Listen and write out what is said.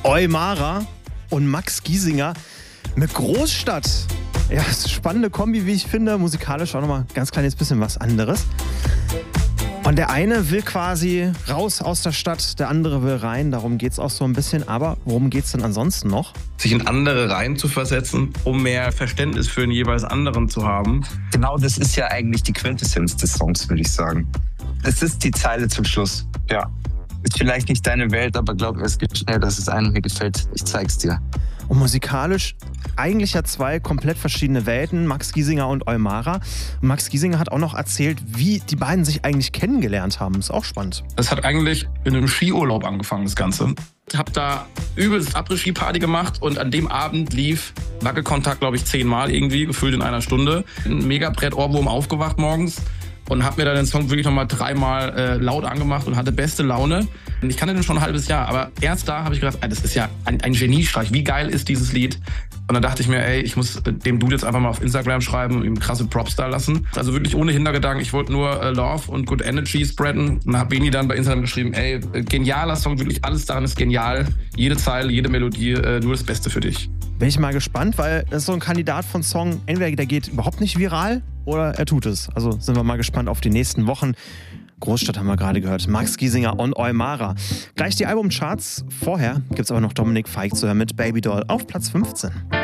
Eumara und Max Giesinger mit Großstadt. Ja, das ist eine spannende Kombi, wie ich finde. Musikalisch auch nochmal ein ganz kleines bisschen was anderes. Und der eine will quasi raus aus der Stadt, der andere will rein. Darum geht es auch so ein bisschen. Aber worum geht es denn ansonsten noch? Sich in andere rein zu versetzen, um mehr Verständnis für den jeweils anderen zu haben. Genau, das ist ja eigentlich die Quintessenz des Songs, würde ich sagen. Es ist die Zeile zum Schluss. Ja. Ist vielleicht nicht deine Welt, aber glaub mir, es geht schnell, dass es einem mir gefällt. Ich zeig's dir. Und musikalisch eigentlich ja zwei komplett verschiedene Welten, Max Giesinger und Eumara. Und Max Giesinger hat auch noch erzählt, wie die beiden sich eigentlich kennengelernt haben. Ist auch spannend. Das hat eigentlich in einem Skiurlaub angefangen, das Ganze. Ich habe da übelst Après-Ski-Party gemacht und an dem Abend lief Wackelkontakt, glaube ich, 10-mal irgendwie, gefühlt in einer Stunde. Ein Megabrett-Ohrwurm aufgewacht morgens. Und habe mir dann den Song wirklich nochmal 3-mal laut angemacht und hatte beste Laune. Und ich kannte den schon ein halbes Jahr, aber erst da habe ich gedacht, das ist ja ein Geniestreich. Wie geil ist dieses Lied? Und dann dachte ich mir, ich muss dem Dude jetzt einfach mal auf Instagram schreiben und ihm krasse Props da lassen. Also wirklich ohne Hintergedanken. Ich wollte nur Love und Good Energy spreaden. Und habe Beni dann bei Instagram geschrieben, genialer Song, wirklich alles daran ist genial. Jede Zeile, jede Melodie, nur das Beste für dich. Bin ich mal gespannt, weil das ist so ein Kandidat von Song, entweder der geht überhaupt nicht viral oder er tut es. Also sind wir mal gespannt auf die nächsten Wochen. Großstadt haben wir gerade gehört. Max Giesinger und Eumara. Gleich die Albumcharts. Vorher gibt es aber noch Dominik Feick zu hören mit Baby Doll auf Platz 15.